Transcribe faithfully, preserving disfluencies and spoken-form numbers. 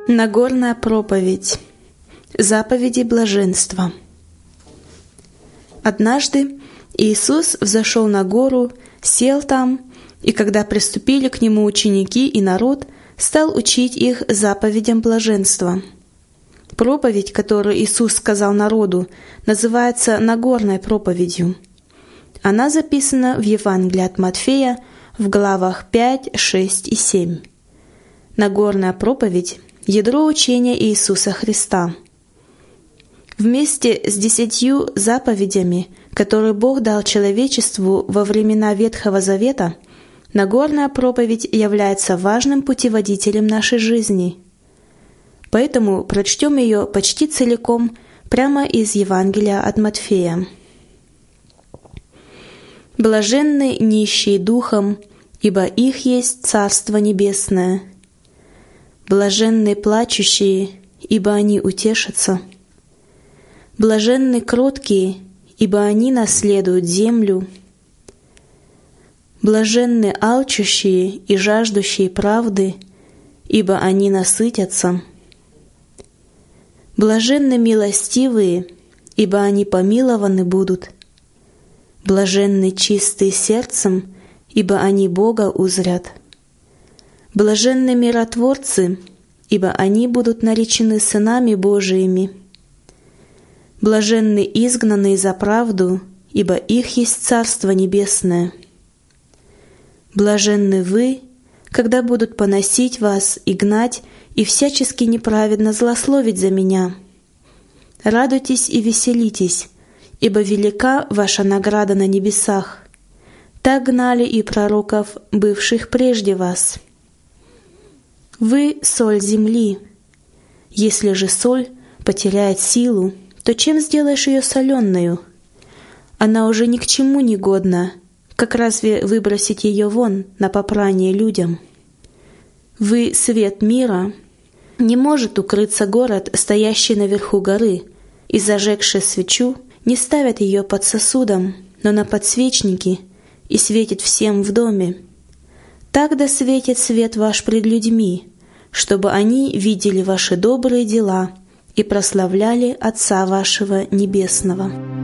Нагорная проповедь. Заповеди блаженства. Однажды Иисус взошел на гору, сел там, и когда приступили к Нему ученики и народ, стал учить их заповедям блаженства. Проповедь, которую Иисус сказал народу, называется Нагорной проповедью. Она записана в Евангелии от Матфея в главах пять, шесть и семь. Нагорная проповедь – ядро учения Иисуса Христа. Вместе с десятью заповедями, которые Бог дал человечеству во времена Ветхого Завета, Нагорная проповедь является важным путеводителем нашей жизни. Поэтому прочтем ее почти целиком прямо из Евангелия от Матфея. «Блаженны нищие духом, ибо их есть Царство Небесное. Блаженны плачущие, ибо они утешатся. Блаженны кроткие, ибо они наследуют землю. Блаженны алчущие и жаждущие правды, ибо они насытятся. Блаженны милостивые, ибо они помилованы будут. Блаженны чистые сердцем, ибо они Бога узрят. Блаженны миротворцы, ибо они будут наречены сынами Божиими. Блаженны изгнанные за правду, ибо их есть Царство Небесное. Блаженны вы, когда будут поносить вас и гнать, и всячески неправедно злословить за меня. Радуйтесь и веселитесь, ибо велика ваша награда на небесах. Так гнали и пророков, бывших прежде вас. Вы — соль земли. Если же соль потеряет силу, то чем сделаешь ее соленою? Она уже ни к чему не годна, как разве выбросить ее вон на попрание людям? Вы — свет мира. Не может укрыться город, стоящий наверху горы, и, зажегши свечу, не ставят ее под сосудом, но на подсвечники, и светит всем в доме. Так да светит свет ваш пред людьми, чтобы они видели ваши добрые дела и прославляли Отца вашего Небесного».